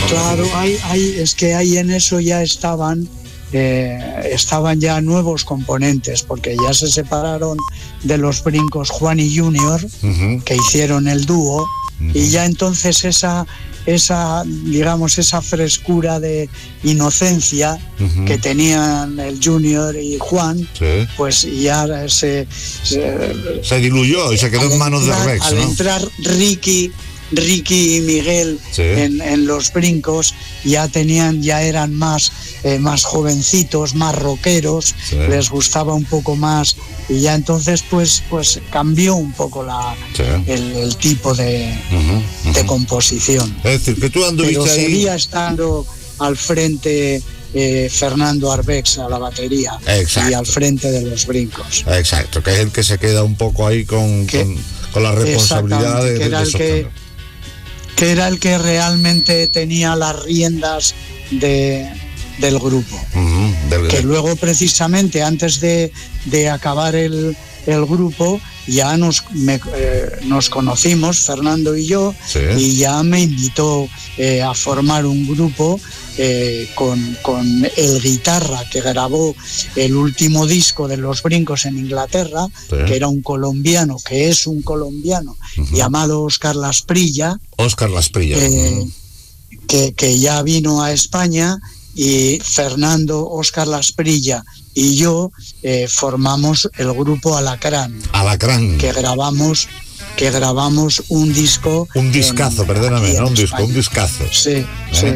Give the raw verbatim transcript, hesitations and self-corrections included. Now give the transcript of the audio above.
Claro, hay, hay, es que ahí en eso ya estaban, eh, estaban ya nuevos componentes, porque ya se separaron de los Brincos Juan y Junior, uh-huh. que hicieron el dúo, uh-huh. y ya entonces esa, esa, digamos, esa frescura de inocencia uh-huh. que tenían el Junior y Juan, sí. pues ya se, se... Se diluyó y se quedó en manos entrar, de Rex, Al ¿no? entrar Ricky... Ricky y Miguel sí. en, en los Brincos ya tenían, ya eran más, eh, más jovencitos, más rockeros, sí. les gustaba un poco más y ya entonces pues, pues cambió un poco la, sí. el, el tipo de, uh-huh, uh-huh. de composición. Es decir, que tú anduviste Pero ahí... seguía estando al frente eh, Fernando Arbex a la batería. Exacto. Y al frente de los Brincos. Exacto, que es el que se queda un poco ahí con, que, con, con la responsabilidad de, que era de el que cambios. que era el que realmente tenía las riendas de, del grupo. Uh-huh, del... Que luego, precisamente, antes de, de acabar el, el grupo, ya nos, me, eh, nos conocimos, Fernando y yo, sí. y ya me invitó eh, a formar un grupo eh, con, con el guitarra que grabó el último disco de Los Brincos en Inglaterra, sí. que era un colombiano, que es un colombiano, uh-huh. llamado Óscar Lasprilla. Óscar Lasprilla. Eh, uh-huh. que, que ya vino a España, y Fernando, Óscar Lasprilla y yo eh, formamos el grupo Alacrán. Alacrán. Que grabamos, que grabamos un disco. Un discazo, en, perdóname, no un disco, un discazo. Sí, ¿Eh? sí.